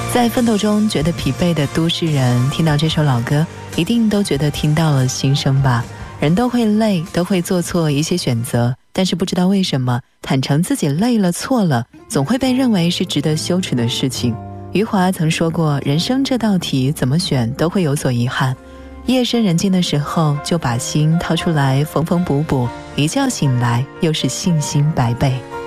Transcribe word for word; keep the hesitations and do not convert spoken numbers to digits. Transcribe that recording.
在奋斗中觉得疲惫的都市人，听到这首老歌，一定都觉得听到了心声吧。人都会累，都会做错一些选择，但是不知道为什么，坦诚自己累了错了，总会被认为是值得羞耻的事情。余华曾说过，人生这道题怎么选都会有所遗憾，夜深人静的时候就把心掏出来缝缝补补，一觉醒来又是信心百倍。